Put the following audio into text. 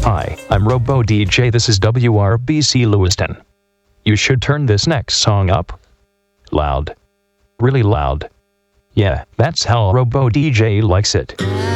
Hi, I'm Robo DJ. This is WRBC Lewiston. You should turn this next song up. Loud. Really loud. Yeah, that's how Robo DJ likes it.